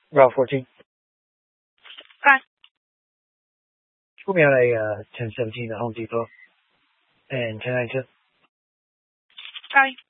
Route 14. Okay. Put me on a 1017 at Home Depot and 1092. Okay.